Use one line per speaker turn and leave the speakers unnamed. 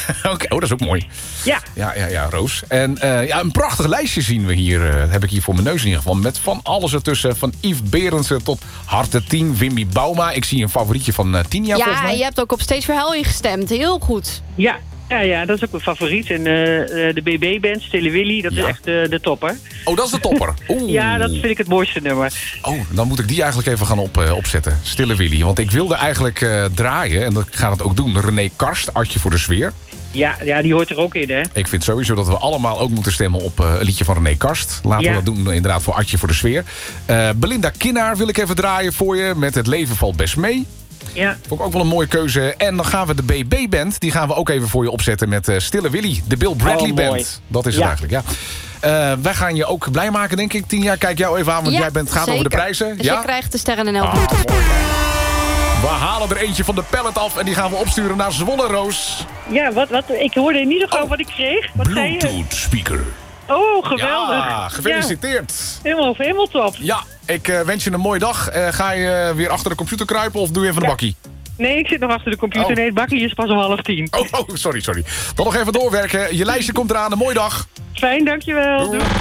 Oké, dat is ook mooi.
Ja.
Ja, Roos. En een prachtig lijstje zien we hier. Heb ik hier voor mijn neus in ieder geval. Met van alles ertussen. Van Yves Berendsen tot Harte 10, Wimmy Bauma. Ik zie een favorietje van Tinia volgens mij.
Ja, je hebt ook op Steeds Verhaal ingestemd. Heel goed.
Ja, dat is ook mijn favoriet. En de BB-band, Stille Willy, dat is echt de topper.
Oh, dat is de topper. Oeh.
Ja, dat vind ik het mooiste nummer.
Oh, dan moet ik die eigenlijk even gaan opzetten. Stille Willy. Want ik wilde eigenlijk draaien, en dat gaat het ook doen. René Karst, Artje voor de Sfeer.
Ja, die hoort er ook in, hè?
Ik vind sowieso dat we allemaal ook moeten stemmen op een liedje van René Karst. Laten we dat doen inderdaad voor Artje voor de Sfeer. Belinda Kinnaar wil ik even draaien voor je. Met Het leven valt best mee.
Ja.
Vond ik ook wel een mooie keuze. En dan gaan we de BB-band, die gaan we ook even voor je opzetten met Stille Willy. De Bill Bradley Band.
Mooi.
Dat is het eigenlijk, ja. Wij gaan je ook blij maken, denk ik. Tinia, kijk jou even aan, want jij gaat
zeker.
over de prijzen.
Dus je krijgt de sterren en elk
Mooi. We halen er eentje van de pallet af en die gaan we opsturen naar Zwolle, Roos.
Ja, wat? Ik hoorde in ieder geval wat ik kreeg. Wat zei je?
Bluetooth speaker.
Oh, geweldig.
Ja, gefeliciteerd.
Ja, helemaal top.
Ja, ik wens je een mooie dag. Ga je weer achter de computer kruipen of doe je even een bakkie?
Nee, ik zit nog achter de computer. Nee, het bakkie is pas om 9:30.
Oh, sorry. Dan nog even doorwerken. Je lijstje komt eraan. Een mooie dag.
Fijn, dankjewel.
Doei.